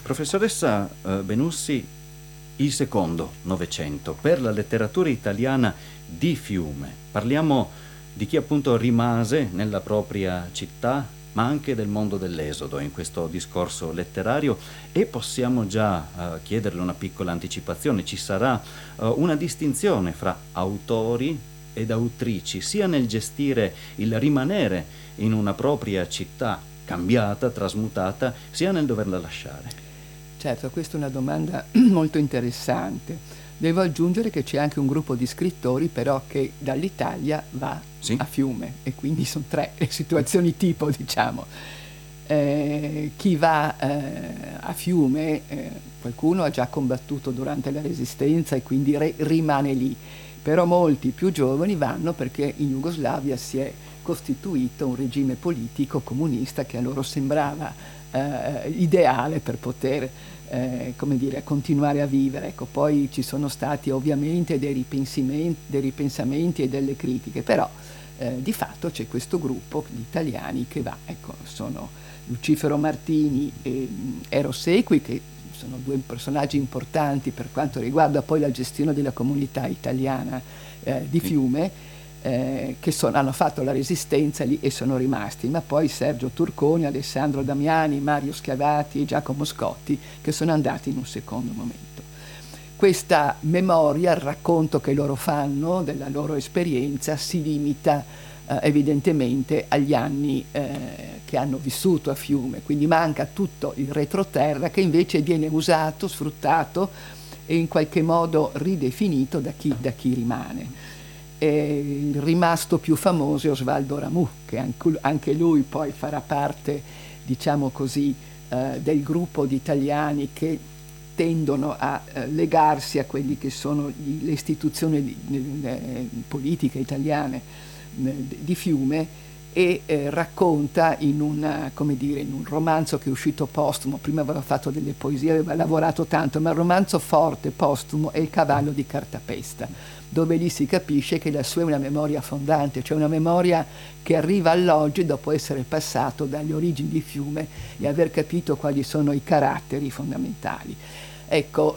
Professoressa Benussi, il secondo Novecento per la letteratura italiana di Fiume. Parliamo di chi appunto rimase nella propria città, ma anche del mondo dell'esodo in questo discorso letterario, e possiamo già chiederle una piccola anticipazione. Ci sarà una distinzione fra autori ed autrici, sia nel gestire il rimanere in una propria città cambiata, trasmutata, sia nel doverla lasciare. Certo, questa è una domanda molto interessante. Devo aggiungere che c'è anche un gruppo di scrittori però che dall'Italia va a Fiume, e quindi sono tre situazioni tipo, diciamo. Chi va a Fiume, qualcuno ha già combattuto durante la Resistenza e quindi rimane lì, però molti più giovani vanno perché in Jugoslavia si è costituito un regime politico comunista che a loro sembrava ideale per poter come dire, continuare a vivere. Ecco, poi ci sono stati ovviamente dei ripensamenti e delle critiche, però di fatto c'è questo gruppo di italiani che va. Ecco, sono Lucifero Martini e Ero Sequi, che sono due personaggi importanti per quanto riguarda poi la gestione della comunità italiana di Fiume, che hanno fatto la Resistenza lì e sono rimasti, ma poi Sergio Turconi, Alessandro Damiani, Mario Schiavati e Giacomo Scotti, che sono andati in un secondo momento. Questa memoria, il racconto che loro fanno della loro esperienza, si limita evidentemente agli anni che hanno vissuto a Fiume, quindi manca tutto il retroterra che invece viene usato, sfruttato e in qualche modo ridefinito da chi rimane. Il rimasto più famoso è Osvaldo Ramu, che anche lui poi farà parte, diciamo così, del gruppo di italiani che tendono a legarsi a quelli che sono le istituzioni politiche italiane di Fiume, e racconta in un romanzo che è uscito postumo. Prima aveva fatto delle poesie, aveva lavorato tanto, ma il romanzo forte postumo è Il cavallo di cartapesta, dove lì si capisce che la sua è una memoria fondante, cioè una memoria che arriva all'oggi dopo essere passato dalle origini di Fiume e aver capito quali sono i caratteri fondamentali. Ecco,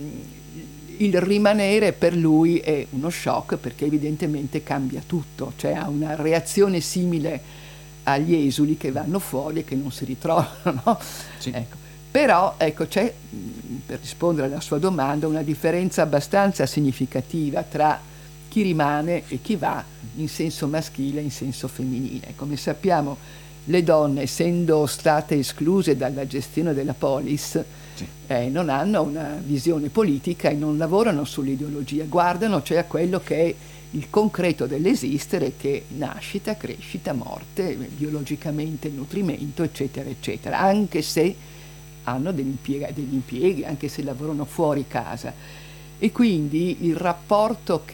il rimanere per lui è uno shock, perché evidentemente cambia tutto, cioè ha una reazione simile agli esuli che vanno fuori e che non si ritrovano, no? Sì. Ecco. Però ecco, c'è, per rispondere alla sua domanda, una differenza abbastanza significativa tra chi rimane e chi va, in senso maschile e in senso femminile. Come sappiamo, le donne, essendo state escluse dalla gestione della polis, non hanno una visione politica e non lavorano sull'ideologia, guardano cioè a quello che è il concreto dell'esistere, che è nascita, crescita, morte, biologicamente nutrimento, eccetera, eccetera, anche se hanno degli impieghi, anche se lavorano fuori casa. E quindi il rapporto che